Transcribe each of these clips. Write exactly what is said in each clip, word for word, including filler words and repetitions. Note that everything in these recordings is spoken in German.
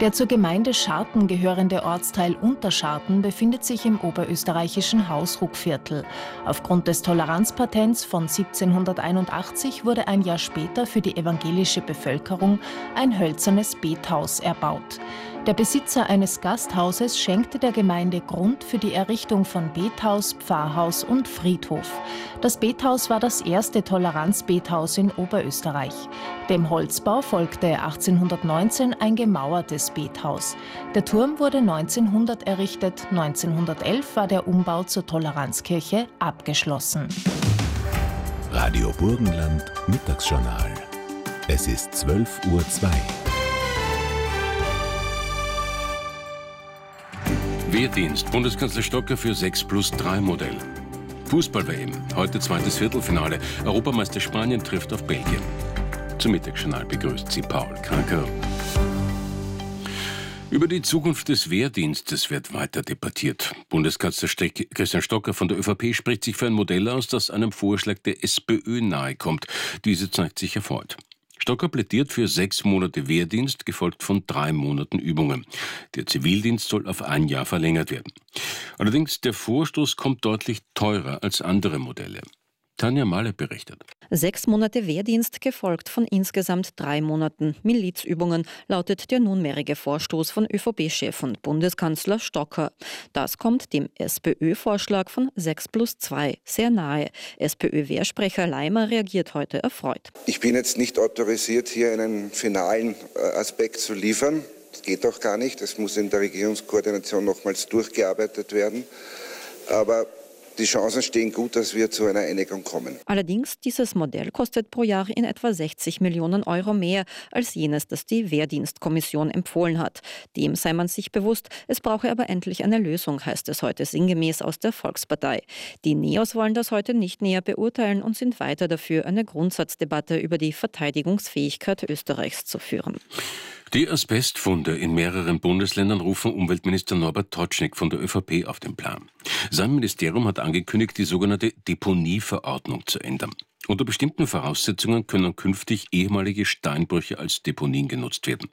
Der zur Gemeinde Scharten gehörende Ortsteil Unterscharten befindet sich im oberösterreichischen Hausruckviertel. Aufgrund des Toleranzpatents von siebzehnhunderteinundachtzig wurde ein Jahr später für die evangelische Bevölkerung ein hölzernes Bethaus erbaut. Der Besitzer eines Gasthauses schenkte der Gemeinde Grund für die Errichtung von Bethaus, Pfarrhaus und Friedhof. Das Bethaus war das erste Toleranzbethaus in Oberösterreich. Dem Holzbau folgte achtzehnhundertneunzehn ein gemauertes Bethaus. Der Turm wurde neunzehnhundert errichtet, neunzehnhundertelf war der Umbau zur Toleranzkirche abgeschlossen. Radio Burgenland Mittagsjournal. Es ist zwölf Uhr zwei. Wehrdienst, Bundeskanzler Stocker für sechs plus drei Modell. Fußball-W M, heute zweites Viertelfinale. Europameister Spanien trifft auf Belgien. Zum Mittagsjournal begrüßt Sie Paul Kranker. Über die Zukunft des Wehrdienstes wird weiter debattiert. Bundeskanzler Christian Stocker von der ÖVP spricht sich für ein Modell aus, das einem Vorschlag der SPÖ nahekommt. Diese zeigt sich erfreut. Stocker plädiert für sechs Monate Wehrdienst, gefolgt von drei Monaten Übungen. Der Zivildienst soll auf ein Jahr verlängert werden. Allerdings, der Vorstoß kommt deutlich teurer als andere Modelle. Tanja Mahler berichtet. Sechs Monate Wehrdienst gefolgt von insgesamt drei Monaten Milizübungen, lautet der nunmehrige Vorstoß von ÖVP-Chef und Bundeskanzler Stocker. Das kommt dem SPÖ-Vorschlag von sechs plus zwei sehr nahe. SPÖ-Wehrsprecher Leimer reagiert heute erfreut. Ich bin jetzt nicht autorisiert, hier einen finalen Aspekt zu liefern. Das geht auch gar nicht. Das muss in der Regierungskoordination nochmals durchgearbeitet werden. Aber die Chancen stehen gut, dass wir zu einer Einigung kommen. Allerdings, dieses Modell kostet pro Jahr in etwa sechzig Millionen Euro mehr als jenes, das die Wehrdienstkommission empfohlen hat. Dem sei man sich bewusst, es brauche aber endlich eine Lösung, heißt es heute sinngemäß aus der Volkspartei. Die Neos wollen das heute nicht näher beurteilen und sind weiter dafür, eine Grundsatzdebatte über die Verteidigungsfähigkeit Österreichs zu führen. Die Asbestfunde in mehreren Bundesländern rufen Umweltminister Norbert Totschnig von der ÖVP auf den Plan. Sein Ministerium hat angekündigt, die sogenannte Deponieverordnung zu ändern. Unter bestimmten Voraussetzungen können künftig ehemalige Steinbrüche als Deponien genutzt werden.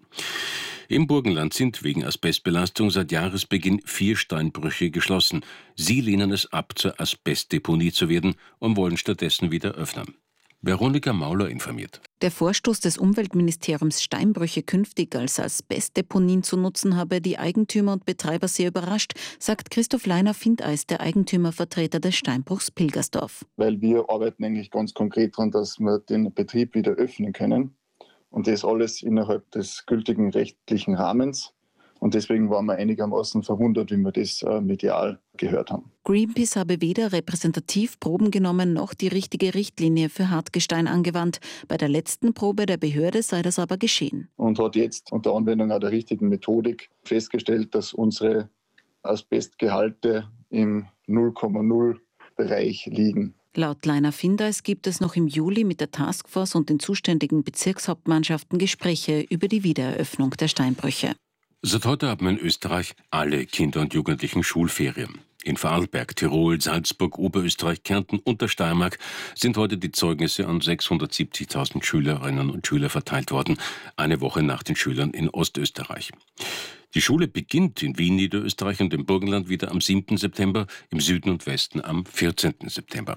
Im Burgenland sind wegen Asbestbelastung seit Jahresbeginn vier Steinbrüche geschlossen. Sie lehnen es ab, zur Asbestdeponie zu werden und wollen stattdessen wieder öffnen. Veronika Mauler informiert. Der Vorstoß des Umweltministeriums, Steinbrüche künftig als Asbestdeponien zu nutzen, habe die Eigentümer und Betreiber sehr überrascht, sagt Christoph Leiner-Findeis, der Eigentümervertreter des Steinbruchs Pilgersdorf. Weil wir arbeiten eigentlich ganz konkret daran, dass wir den Betrieb wieder öffnen können. Und das alles innerhalb des gültigen rechtlichen Rahmens. Und deswegen waren wir einigermaßen verwundert, wie wir das äh, medial gehört haben. Greenpeace habe weder repräsentativ Proben genommen, noch die richtige Richtlinie für Hartgestein angewandt. Bei der letzten Probe der Behörde sei das aber geschehen. Und hat jetzt unter Anwendung auch der richtigen Methodik festgestellt, dass unsere Asbestgehalte im null Komma null Bereich liegen. Laut Leiner-Findeis gibt es noch im Juli mit der Taskforce und den zuständigen Bezirkshauptmannschaften Gespräche über die Wiedereröffnung der Steinbrüche. Seit heute haben in Österreich alle Kinder und Jugendlichen Schulferien. In Vorarlberg, Tirol, Salzburg, Oberösterreich, Kärnten und der Steiermark sind heute die Zeugnisse an sechshundertsiebzigtausend Schülerinnen und Schüler verteilt worden, eine Woche nach den Schülern in Ostösterreich. Die Schule beginnt in Wien, Niederösterreich und im Burgenland wieder am siebten September, im Süden und Westen am vierzehnten September.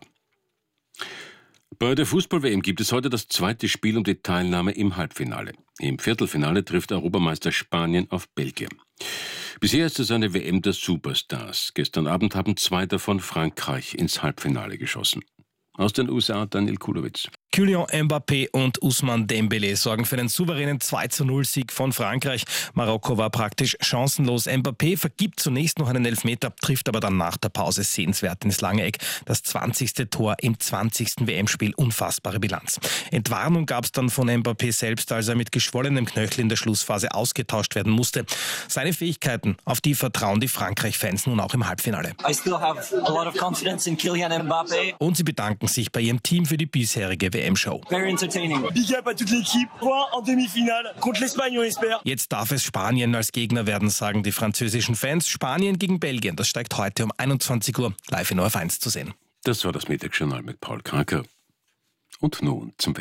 Bei der Fußball-W M gibt es heute das zweite Spiel um die Teilnahme im Halbfinale. Im Viertelfinale trifft Europameister Spanien auf Belgien. Bisher ist es eine W M der Superstars. Gestern Abend haben zwei davon Frankreich ins Halbfinale geschossen. Aus den U S A Daniel Kulowitz. Kylian Mbappé und Ousmane Dembélé sorgen für einen souveränen zwei zu null Sieg von Frankreich. Marokko war praktisch chancenlos. Mbappé vergibt zunächst noch einen Elfmeter, trifft aber dann nach der Pause sehenswert ins lange Eck. Das zwanzigste Tor im zwanzigsten W M-Spiel. Unfassbare Bilanz. Entwarnung gab es dann von Mbappé selbst, als er mit geschwollenem Knöchel in der Schlussphase ausgetauscht werden musste. Seine Fähigkeiten, auf die vertrauen die Frankreich-Fans nun auch im Halbfinale. I still have a lot of confidence in Kylian Mbappé. Und sie bedanken sich bei ihrem Team für die bisherige W M-Show. Very entertaining. Big up à toute l'équipe. Point en demi-finale contre l'Espagne, on espère. Jetzt darf es Spanien als Gegner werden, sagen die französischen Fans. Spanien gegen Belgien, das steigt heute um einundzwanzig Uhr live in O R F eins zu sehen. Das war das Mittagsjournal mit Paul Kranker. Und nun zum Wetter.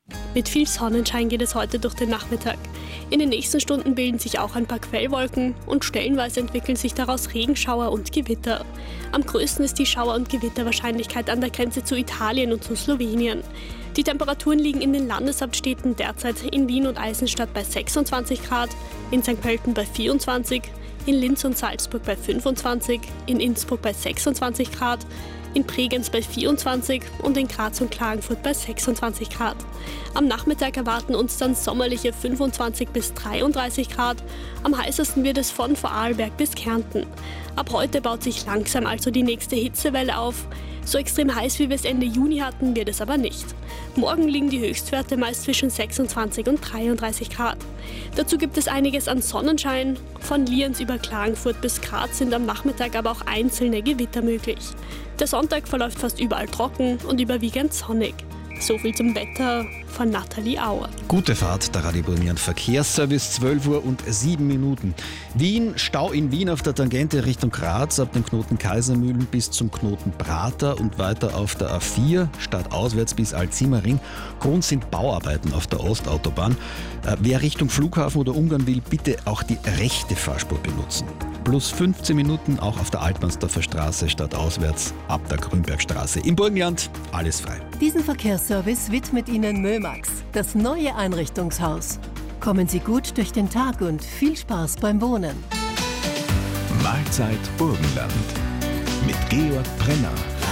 Mit viel Sonnenschein geht es heute durch den Nachmittag. In den nächsten Stunden bilden sich auch ein paar Quellwolken und stellenweise entwickeln sich daraus Regenschauer und Gewitter. Am größten ist die Schauer- und Gewitterwahrscheinlichkeit an der Grenze zu Italien und zu Slowenien. Die Temperaturen liegen in den Landeshauptstädten derzeit in Wien und Eisenstadt bei sechsundzwanzig Grad, in Sankt Pölten bei vierundzwanzig, in Linz und Salzburg bei fünfundzwanzig, in Innsbruck bei sechsundzwanzig Grad, in Bregenz bei vierundzwanzig und in Graz und Klagenfurt bei sechsundzwanzig Grad. Am Nachmittag erwarten uns dann sommerliche fünfundzwanzig bis dreiunddreißig Grad. Am heißesten wird es von Vorarlberg bis Kärnten. Ab heute baut sich langsam also die nächste Hitzewelle auf. So extrem heiß, wie wir es Ende Juni hatten, wird es aber nicht. Morgen liegen die Höchstwerte meist zwischen sechsundzwanzig und dreiunddreißig Grad. Dazu gibt es einiges an Sonnenschein. Von Lienz über Klagenfurt bis Graz sind am Nachmittag aber auch einzelne Gewitter möglich. Der Sonntag verläuft fast überall trocken und überwiegend sonnig. So viel zum Wetter von Nathalie Auer. Gute Fahrt, der Radio Burgenland Verkehrsservice, zwölf Uhr und sieben Minuten. Wien, Stau in Wien auf der Tangente Richtung Graz, ab dem Knoten Kaisermühlen bis zum Knoten Prater und weiter auf der A vier, stadtauswärts bis Alzimmerring. Grund sind Bauarbeiten auf der Ostautobahn. Äh, wer Richtung Flughafen oder Ungarn will, bitte auch die rechte Fahrspur benutzen. Plus fünfzehn Minuten auch auf der Altmannsdorfer Straße stadtauswärts ab der Grünbergstraße. Im Burgenland alles frei. Diesen Verkehrsservice widmet Ihnen Mömax, das neue Einrichtungshaus. Kommen Sie gut durch den Tag und viel Spaß beim Wohnen. Mahlzeit Burgenland mit Georg Brenner.